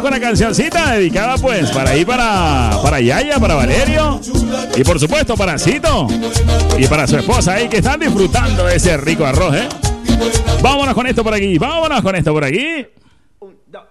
buena cancioncita dedicada pues para ahí para Yaya, para Valerio y por supuesto para Cito y para su esposa ahí que están disfrutando de ese rico arroz, ¿eh? Vámonos con esto por aquí, vámonos con esto por aquí. 1, 2.